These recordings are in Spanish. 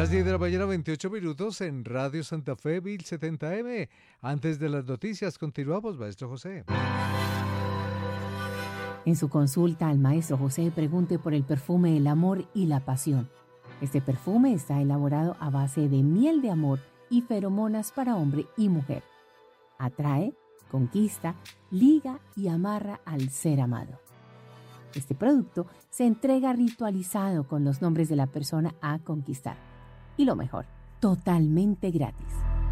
Las 10 de la mañana, 28 minutos en Radio Santa Fe 1070M. Antes de las noticias, continuamos, Maestro José. En su consulta al Maestro José pregunte por el perfume El Amor y la Pasión. Este perfume está elaborado a base de miel de amor y feromonas para hombre y mujer. Atrae, conquista, liga y amarra al ser amado. Este producto se entrega ritualizado con los nombres de la persona a conquistar. Y lo mejor, totalmente gratis.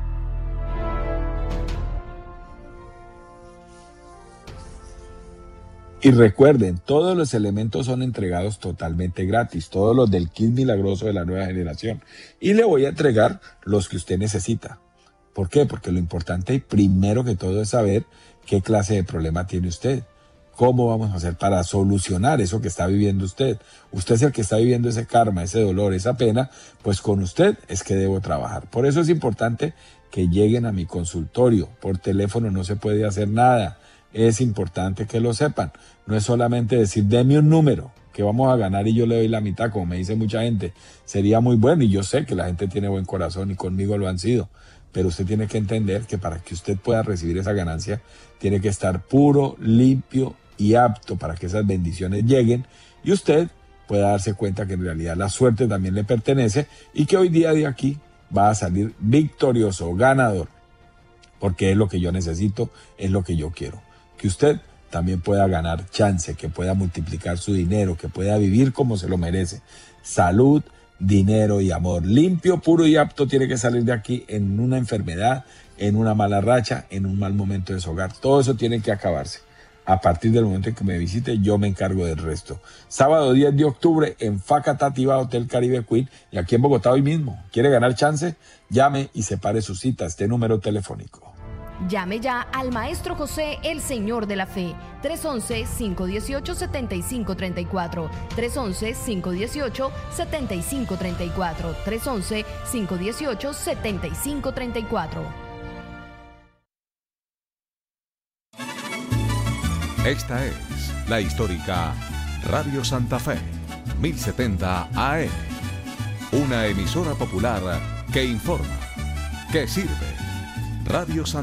Y recuerden, todos los elementos son entregados totalmente gratis, todos los del kit milagroso de la nueva generación. Y le voy a entregar los que usted necesita. ¿Por qué? Porque lo importante primero que todo es saber qué clase de problema tiene usted. ¿Cómo vamos a hacer para solucionar eso que está viviendo usted? Usted es el que está viviendo ese karma, ese dolor, esa pena, pues con usted es que debo trabajar. Por eso es importante que lleguen a mi consultorio. Por teléfono no se puede hacer nada. Es importante que lo sepan. No es solamente decir, deme un número que vamos a ganar y yo le doy la mitad, como me dice mucha gente. Sería muy bueno y yo sé que la gente tiene buen corazón y conmigo lo han sido. Pero usted tiene que entender que para que usted pueda recibir esa ganancia, tiene que estar puro, limpio y apto para que esas bendiciones lleguen y usted pueda darse cuenta que en realidad la suerte también le pertenece y que hoy día de aquí va a salir victorioso, ganador, porque es lo que yo necesito, es lo que yo quiero. Que usted también pueda ganar chance, que pueda multiplicar su dinero, que pueda vivir como se lo merece. Salud, dinero y amor. Limpio, puro y apto tiene que salir de aquí en una enfermedad, en una mala racha, en un mal momento de su hogar. Todo eso tiene que acabarse. A partir del momento en que me visite, yo me encargo del resto. Sábado 10 de octubre en Facatativá, Hotel Caribe Queen, y aquí en Bogotá hoy mismo. ¿Quiere ganar chance? Llame y separe su cita, este número telefónico. Llame ya al Maestro José, el Señor de la Fe, 311-518-7534, 311-518-7534, 311-518-7534. Esta es la histórica Radio Santa Fe, 1070 AM. Una emisora popular que informa, que sirve. Radio Santa Fe.